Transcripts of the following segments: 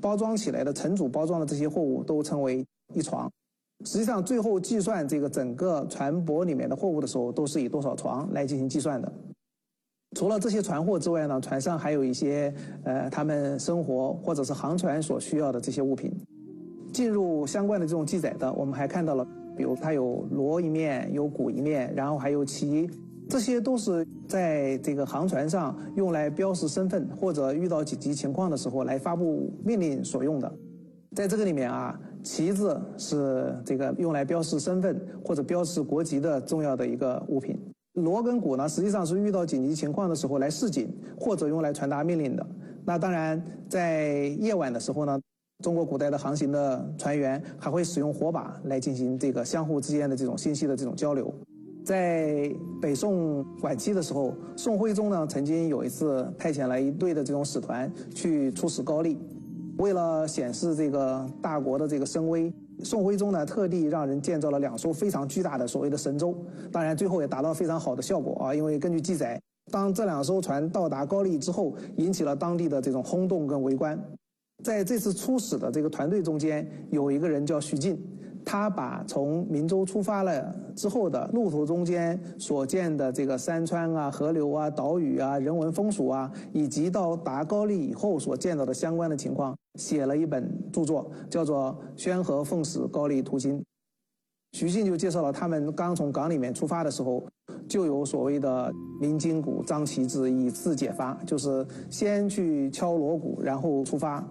包装起来的成组包装的这些货物都称为一床。实际上，最后计算这个整个船舶里面的货物的时候，都是以多少床来进行计算的。除了这些船货之外呢，船上还有一些他们生活或者是航船所需要的这些物品。进入相关的这种记载的，我们还看到了，比如它有锣一面，有鼓一面，然后还有旗，这些都是在这个航船上用来标识身份或者遇到紧急情况的时候来发布命令所用的。在这个里面啊，旗子是这个用来标识身份或者标识国籍的重要的一个物品。锣跟鼓呢，实际上是遇到紧急情况的时候来示警或者用来传达命令的。那当然，在夜晚的时候呢，中国古代的航行的船员还会使用火把来进行这个相互之间的这种信息的这种交流。在北宋晚期的时候，宋徽宗呢曾经有一次派遣了一队的这种使团去出使高丽，为了显示这个大国的这个声威，宋徽宗呢特地让人建造了2艘非常巨大的所谓的神舟，当然最后也达到非常好的效果啊，因为根据记载，当这2艘船到达高丽之后，引起了当地的这种轰动跟围观。在这次出使的这个团队中间，有一个人叫徐进，他把从明州出发了之后的路途中间所见的这个山川啊、河流啊、岛屿啊、人文风俗啊，以及到达高丽以后所见到的相关的情况，写了一本著作，叫做《宣和奉使高丽图经》。徐进就介绍了他们刚从港里面出发的时候，就有所谓的鸣金鼓、张旗帜，以次解发，就是先去敲锣鼓，然后出发。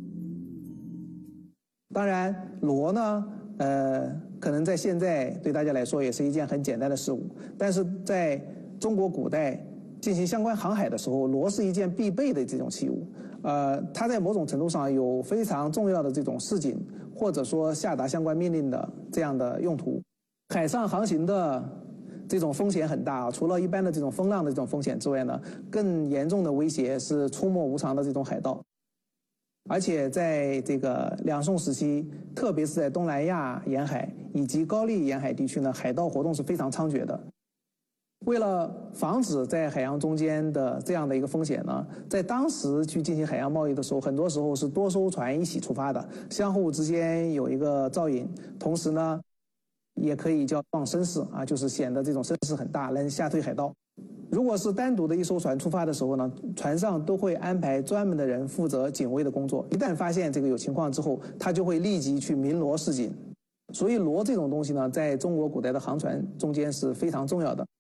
当然，锣呢，可能在现在对大家来说也是一件很简单的事物，但是在中国古代进行相关航海的时候，锣是一件必备的这种器物。它在某种程度上有非常重要的这种示警，或者说下达相关命令的这样的用途。海上航行的这种风险很大啊，除了一般的这种风浪的这种风险之外呢，更严重的威胁是出没无常的这种海盗。而且在这个两宋时期，特别是在东南亚沿海以及高丽沿海地区呢，海盗活动是非常猖獗的。为了防止在海洋中间的这样的一个风险呢，在当时去进行海洋贸易的时候，很多时候是多艘船一起出发的，相互之间有一个照应，同时呢，也可以叫壮声势啊，就是显得这种声势很大，能吓退海盗。如果是单独的一艘船出发的时候呢，船上都会安排专门的人负责警卫的工作。一旦发现这个有情况之后，他就会立即去鸣锣示警。所以锣这种东西呢，在中国古代的航船中间是非常重要的。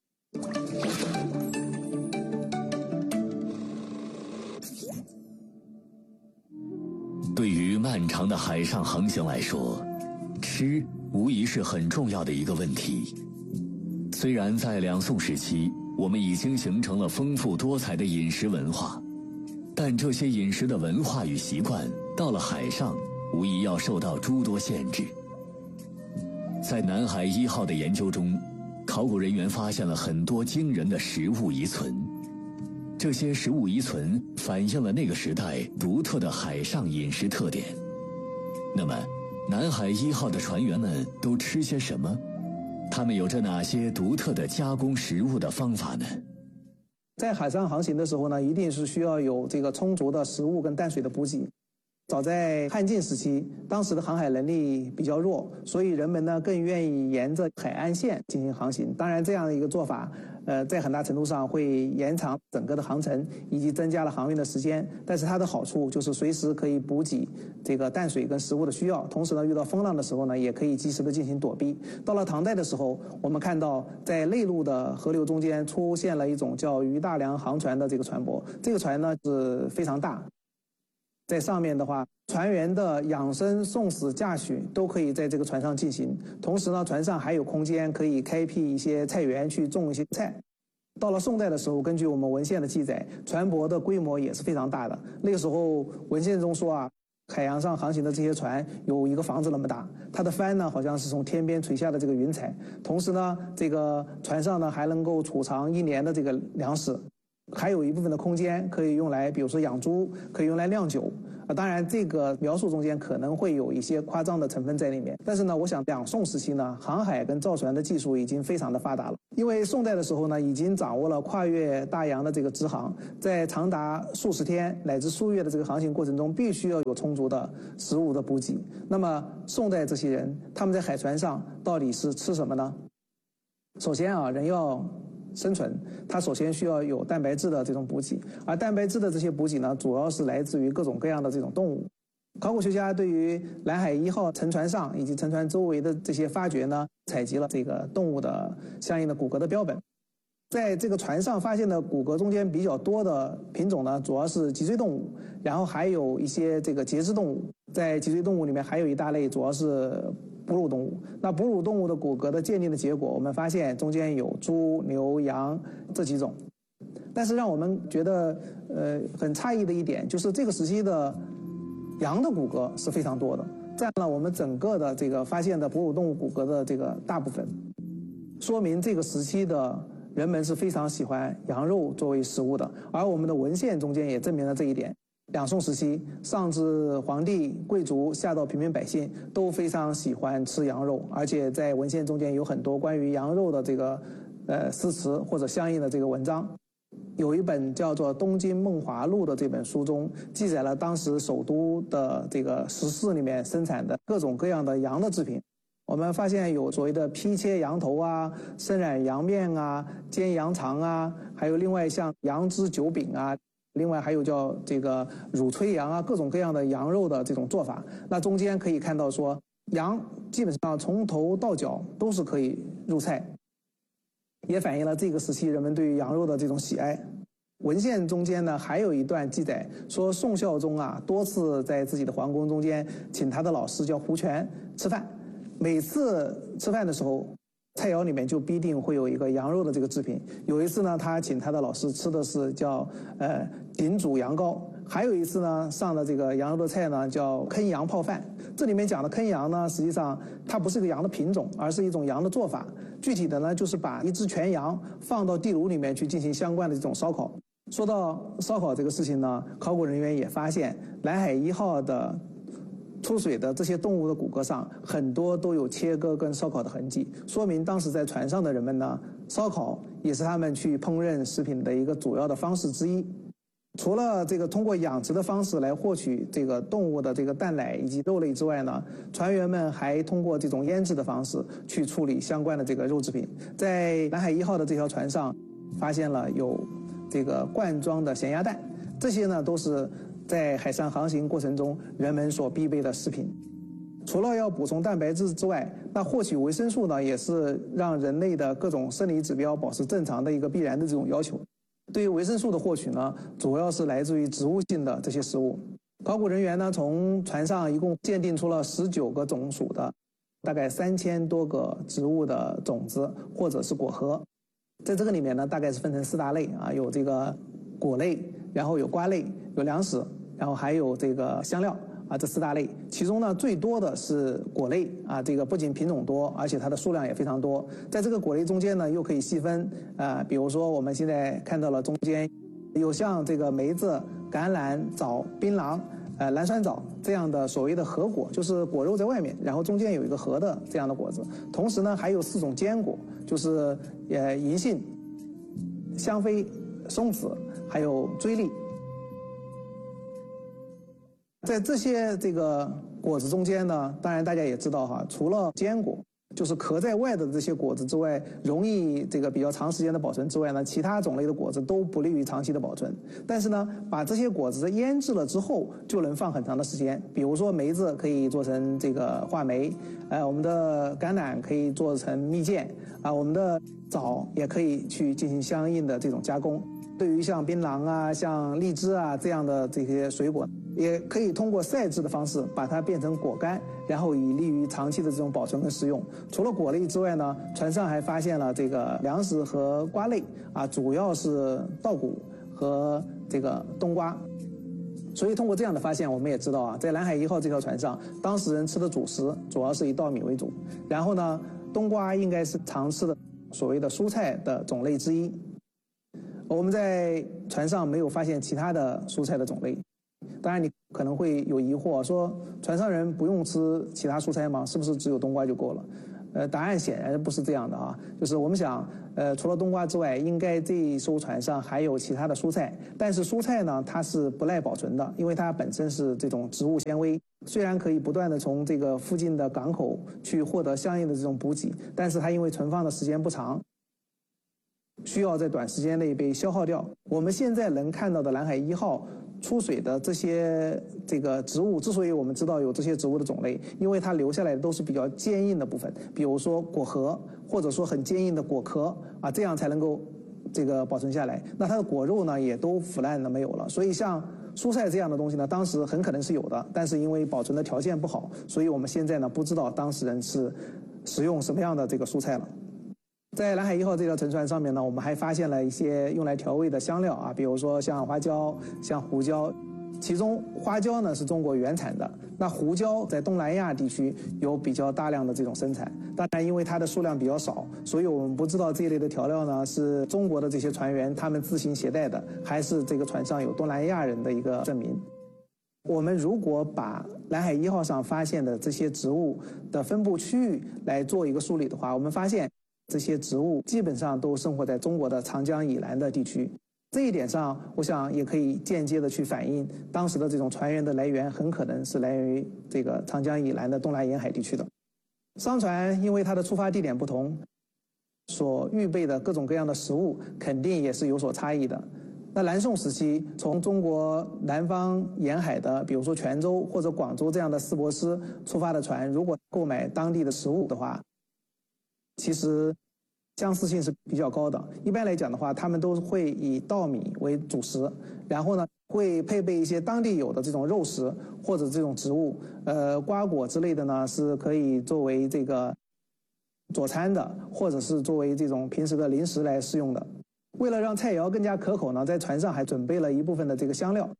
对于漫长的海上航行来说，吃无疑是很重要的一个问题。虽然在两宋时期，我们已经形成了丰富多彩的饮食文化，但这些饮食的文化与习惯到了海上，无疑要受到诸多限制。在南海1号的研究中，考古人员发现了很多惊人的食物遗存，这些食物遗存反映了那个时代独特的海上饮食特点。那么，南海1号的船员们都吃些什么？他们有着哪些独特的加工食物的方法呢？ 在海上航行的时候呢，一定是需要有这个充足的食物跟淡水的补给。早在汉晋时期，当时的航海能力比较弱，所以人们呢更愿意沿着海岸线进行航行。当然，这样的一个做法，在很大程度上会延长整个的航程，以及增加了航运的时间。但是它的好处就是随时可以补给这个淡水跟食物的需要，同时呢，遇到风浪的时候呢，也可以及时的进行躲避。到了唐代的时候，我们看到在内陆的河流中间出现了一种叫于大梁航船的这个船舶，这个船呢是非常大。在上面的话，船员的养生、送死、驾许都可以在这个船上进行。同时呢，船上还有空间可以开辟一些菜园去种一些菜。到了宋代的时候，根据我们文献的记载，船舶的规模也是非常大的。那个时候文献中说啊，海洋上航行的这些船有一个房子那么大，它的帆呢好像是从天边垂下的这个云彩。同时呢，这个船上呢还能够储藏1年的这个粮食。还有一部分的空间可以用来，比如说养猪，可以用来酿酒， 当然这个描述中间可能会有一些夸张的成分在里面，但是呢，我想两宋时期呢，航海跟造船的技术已经非常的发达了。因为宋代的时候呢，已经掌握了跨越大洋的这个直航，在长达数十天乃至数月的这个航行过程中，必须要有充足的食物的补给。那么宋代这些人，他们在海船上到底是吃什么呢？首先啊，人要生存，它首先需要有蛋白质的这种补给，而蛋白质的这些补给呢，主要是来自于各种各样的这种动物。考古学家对于蓝海1号沉船上以及沉船周围的这些发掘呢，采集了这个动物的相应的骨骼的标本。在这个船上发现的骨骼中间比较多的品种呢，主要是脊椎动物，然后还有一些这个节肢动物。在脊椎动物里面还有一大类主要是哺乳动物。那哺乳动物的骨骼的鉴定的结果，我们发现中间有猪、牛、羊这几种。但是让我们觉得很诧异的一点，就是这个时期的羊的骨骼是非常多的，占了我们整个的这个发现的哺乳动物骨骼的这个大部分，说明这个时期的人们是非常喜欢羊肉作为食物的。而我们的文献中间也证明了这一点。两宋时期，上至皇帝、贵族，下到平民百姓，都非常喜欢吃羊肉，而且在文献中间有很多关于羊肉的这个诗词或者相应的这个文章。有一本叫做《东京梦华录》的这本书中，记载了当时首都的这个食肆里面生产的各种各样的羊的制品。我们发现有所谓的劈切羊头啊、生染羊面啊、煎羊肠啊，还有另外像羊脂酒饼啊，另外还有叫这个乳炊羊啊，各种各样的羊肉的这种做法。那中间可以看到说，羊基本上从头到脚都是可以入菜，也反映了这个时期人们对于羊肉的这种喜爱。文献中间呢，还有一段记载说，宋孝宗啊多次在自己的皇宫中间请他的老师叫胡权吃饭，每次吃饭的时候，菜肴里面就必定会有一个羊肉的这个制品。有一次呢，他请他的老师吃的是叫鼎煮羊羔，还有一次呢，上的这个羊肉的菜呢叫坑羊泡饭。这里面讲的坑羊呢，实际上它不是个羊的品种，而是一种羊的做法。具体的呢，就是把一只全羊放到地炉里面去进行相关的这种烧烤。说到烧烤这个事情呢，考古人员也发现蓝海1号的出水的这些动物的骨骼上，很多都有切割跟烧烤的痕迹，说明当时在船上的人们呢，烧烤也是他们去烹饪食品的一个主要的方式之一。除了这个通过养殖的方式来获取这个动物的这个蛋奶以及肉类之外呢，船员们还通过这种腌制的方式去处理相关的这个肉制品。在蓝海1号的这条船上，发现了有这个罐装的咸鸭蛋，这些呢都是在海上航行过程中人们所必备的食品。除了要补充蛋白质之外，那获取维生素呢，也是让人类的各种生理指标保持正常的一个必然的这种要求。对于维生素的获取呢，主要是来自于植物性的这些食物。考古人员呢，从船上一共鉴定出了19个种属的大概3000多个植物的种子或者是果核。在这个里面呢，大概是分成4大类啊，有这个果类，然后有瓜类，有粮食，然后还有这个香料啊，这4大类。其中呢，最多的是果类啊，这个不仅品种多，而且它的数量也非常多。在这个果类中间呢，又可以细分比如说我们现在看到了中间有像这个梅子、橄榄、枣、槟榔、蓝酸枣这样的所谓的核果，就是果肉在外面，然后中间有一个核的这样的果子。同时呢，还有4种坚果，就是银杏、香妃、松子，还有锥栗。在这些这个果子中间呢，当然大家也知道哈，除了坚果，就是壳在外的这些果子之外，容易这个比较长时间的保存之外呢，其他种类的果子都不利于长期的保存。但是呢，把这些果子腌制了之后，就能放很长的时间。比如说梅子可以做成这个话梅，我们的橄榄可以做成蜜饯啊，我们的枣也可以去进行相应的这种加工。对于像槟榔啊、像荔枝啊这样的这些水果，也可以通过晒制的方式把它变成果干，然后以利于长期的这种保存跟食用。除了果类之外呢，船上还发现了这个粮食和瓜类啊，主要是稻谷和这个冬瓜。所以通过这样的发现，我们也知道啊，在蓝海1号这条船上，当时人吃的主食主要是以稻米为主，然后呢，冬瓜应该是常吃的所谓的蔬菜的种类之一。我们在船上没有发现其他的蔬菜的种类， 当然，你可能会有疑惑，说船上人不用吃其他蔬菜吗？是不是只有冬瓜就够了？答案显然不是这样的啊，就是我们想，除了冬瓜之外，应该这一艘船上还有其他的蔬菜，但是蔬菜呢，它是不耐保存的，因为它本身是这种植物纤维，虽然可以不断的从这个附近的港口去获得相应的这种补给，但是它因为存放的时间不长，需要在短时间内被消耗掉。我们现在能看到的南海1号出水的这些植物，之所以我们知道有这些植物的种类，因为它留下来的都是比较坚硬的部分，比如说果核，或者说很坚硬的果壳啊，这样才能够保存下来。那它的果肉呢，也都腐烂的没有了。所以像蔬菜这样的东西呢，当时很可能是有的，但是因为保存的条件不好，所以我们现在呢不知道当事人是使用什么样的蔬菜了。在南海1号这条沉船上面呢，我们还发现了一些用来调味的香料啊，比如说像花椒、像胡椒，其中花椒呢是中国原产的，那胡椒在东南亚地区有比较大量的这种生产，当然因为它的数量比较少，所以我们不知道这一类的调料呢是中国的这些船员他们自行携带的，还是这个船上有东南亚人的一个证明。我们如果把南海1号上发现的这些植物的分布区域来做一个梳理的话，我们发现这些植物基本上都生活在中国的长江以南的地区，这一点上我想也可以间接的去反映当时的这种船员的来源很可能是来源于长江以南的东南沿海地区的。商船因为它的出发地点不同，所预备的各种各样的食物肯定也是有所差异的。那南宋时期从中国南方沿海的比如说泉州或者广州这样的四舶师出发的船，如果购买当地的食物的话，其实相似性是比较高的。一般来讲的话，他们都会以稻米为主食，然后呢会配备一些当地有的这种肉食或者这种植物，瓜果之类的呢是可以作为佐餐的，或者是作为这种平时的零食来食用的。为了让菜肴更加可口呢，在船上还准备了一部分的香料。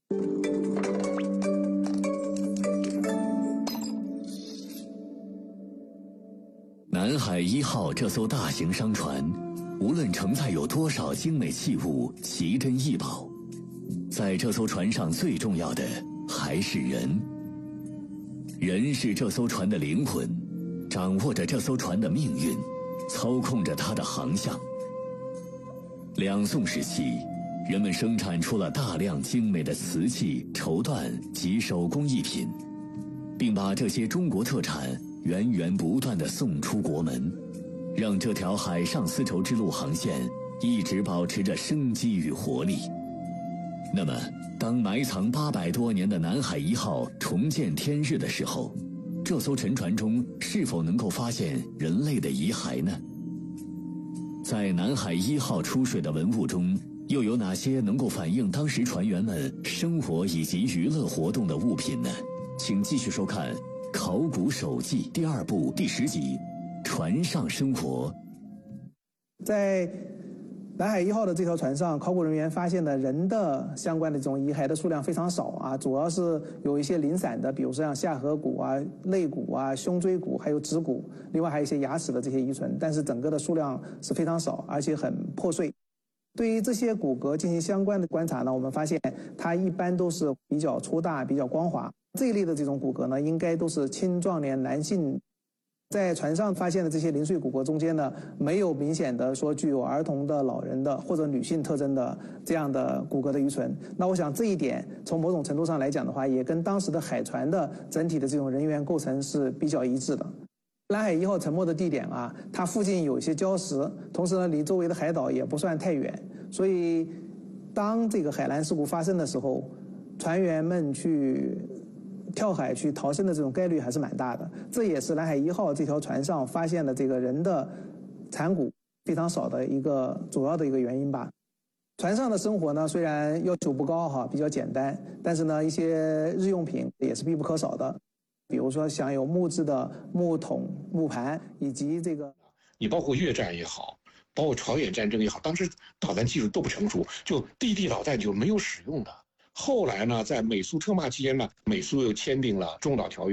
南海1号这艘大型商船，无论承载有多少精美器物、奇珍异宝，在这艘船上最重要的还是人。人是这艘船的灵魂，掌握着这艘船的命运，操控着它的航向。两宋时期，人们生产出了大量精美的瓷器、绸缎及手工艺品，并把这些中国特产源源不断地送出国门，让这条海上丝绸之路航线一直保持着生机与活力。那么，当埋藏800多年的南海1号重见天日的时候，这艘沉船中是否能够发现人类的遗骸呢？在南海1号出水的文物中，又有哪些能够反映当时船员们生活以及娱乐活动的物品呢？请继续收看《考古手记》第2部第10集《船上生活》。 在南海1号的这条船上，考古人员发现的人的相关的这种遗骸的数量非常少啊，主要是有一些零散的，比如说像下颌骨啊、肋骨啊、胸椎骨，还有指骨，另外还有一些牙齿的这些遗存，但是整个的数量是非常少，而且很破碎。对于这些骨骼进行相关的观察呢，我们发现它一般都是比较粗大、比较光滑。这一类的这种骨骼呢，应该都是青壮年男性。在船上发现的这些零碎骨骼中间呢，没有明显的说具有儿童的、老人的或者女性特征的这样的骨骼的遗存。那我想这一点从某种程度上来讲的话，也跟当时的海船的整体的这种人员构成是比较一致的。南海1号沉没的地点啊，它附近有一些礁石，同时呢离周围的海岛也不算太远，所以当这个海难事故发生的时候，船员们去跳海去逃生的这种概率还是蛮大的。这也是南海1号这条船上发现的这个人的残骨非常少的一个主要的一个原因吧。船上的生活呢，虽然要求不高哈，比较简单，但是呢一些日用品也是必不可少的，比如说像有木质的木桶、木盘，以及你包括越战也好，包括朝鲜战争也好，当时导弹技术都不成熟，就地导弹就没有使用的。后来呢，在美苏称霸期间呢，美苏又签订了中导条约，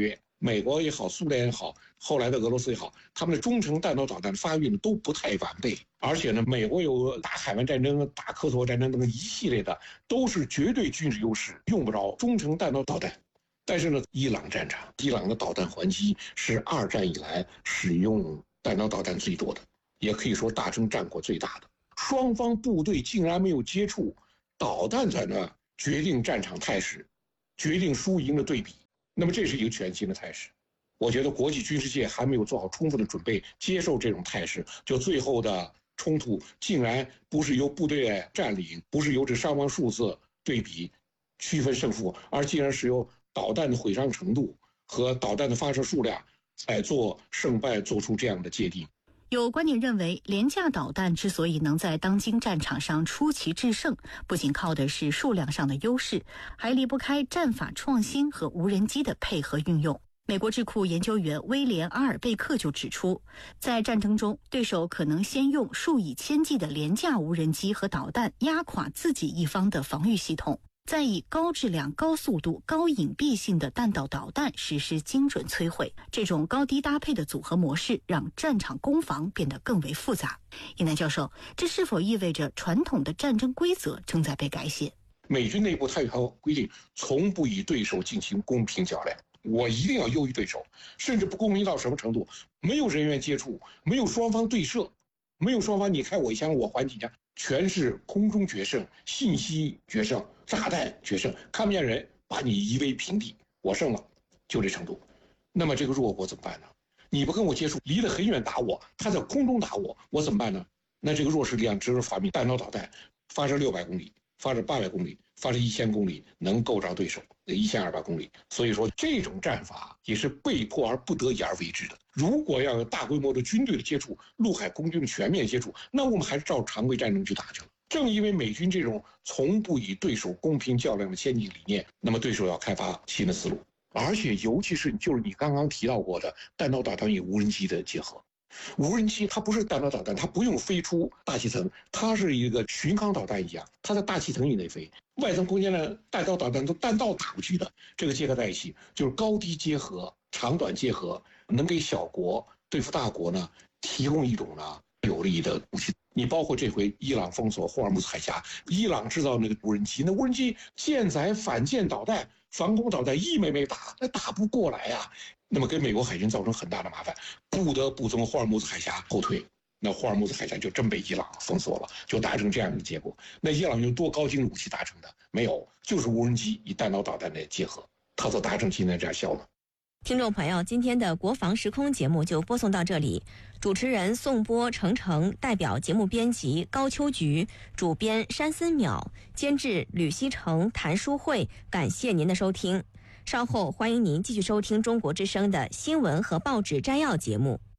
美国也好，苏联也好，后来的俄罗斯也好，他们的中程弹道导弹发育呢都不太完备，而且呢，美国有打海湾战争、打科索沃战争等一系列的，都是绝对军事优势，用不着中程弹道导弹。但是呢，伊朗战场，伊朗的导弹还击是2战以来使用弹道导弹最多的，也可以说大称战果最大的。双方部队竟然没有接触，导弹在那决定战场态势，决定输赢的对比。那么这是一个全新的态势。我觉得国际军事界还没有做好充分的准备，接受这种态势，就最后的冲突竟然不是由部队占领，不是由这伤亡数字对比区分胜负，而竟然是由导弹的毁伤程度和导弹的发射数量来做胜败，做出这样的界定。 有观点认为，廉价导弹之所以能在当今战场上出奇制胜，不仅靠的是数量上的优势，还离不开战法创新和无人机的配合运用。美国智库研究员威廉·阿尔贝克就指出，在战争中，对手可能先用数以千计的廉价无人机和导弹压垮自己一方的防御系统，再以高质量、高速度、高隐蔽性的弹道导弹实施精准摧毁。这种高低搭配的组合模式让战场攻防变得更为复杂。尹楠教授，这是否意味着传统的战争规则正在被改写？ 美军内部它有条规定，从不与对手进行公平较量，我一定要优于对手，甚至不公平到什么程度？没有人员接触，没有双方对射，没有双方你开我一枪我还几枪，全是空中决胜、信息决胜、炸弹决胜，看不见人把你夷为平地，我胜了，就这程度。那么这个弱国怎么办呢？你不跟我接触，离得很远打我，他在空中打我，我怎么办呢？那这个弱势力量只有发明弹道导弹，发射600公里，发射800公里，发射1000公里，能够着对手1200公里。所以说这种战法也是被迫而不得已而为之的。如果要有大规模的军队的接触，陆海空军的全面接触，那我们还是照常规战争去打去了。正因为美军这种从不与对手公平较量的先进理念，那么对手要开发新的思路，而且尤其是就是你刚刚提到过的弹道导弹与无人机的结合。无人机它不是弹道导弹，它不用飞出大气层，它是一个巡航导弹一样，它在大气层以内飞，外层空间的弹道导弹都弹道打过去的，这个结合在一起就是高低结合、长短结合，能给小国对付大国呢提供一种呢有利的武器。你包括这回伊朗封锁霍尔木兹海峡，伊朗制造那个无人机，那无人机舰载反舰导弹、防空导弹一枚枚打，那打不过来呀。那么给美国海军造成很大的麻烦，不得不从霍尔木兹海峡后退。那霍尔木兹海峡就真被伊朗封锁了，就达成这样的结果。那伊朗用多高精的武器达成的？没有，就是无人机与弹道导弹的结合，它所达成今天这样效果。 听众朋友，今天的国防时空节目就播送到这里。主持人宋波、程程，代表节目编辑高秋菊，主编山森淼，监制吕希成、谭淑慧。感谢您的收听。稍后欢迎您继续收听中国之声的新闻和报纸摘要节目。